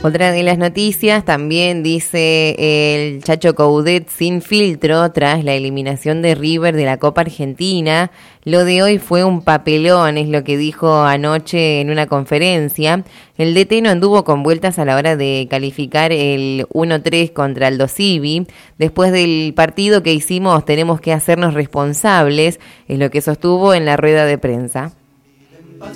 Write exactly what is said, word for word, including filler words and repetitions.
Otra de las noticias también dice el Chacho Coudet sin filtro tras la eliminación de River de la Copa Argentina. Lo de hoy fue un papelón, es lo que dijo anoche en una conferencia. El D T no anduvo con vueltas a la hora de calificar el uno tres contra Aldo Civi. Después del partido que hicimos tenemos que hacernos responsables, es lo que sostuvo en la rueda de prensa.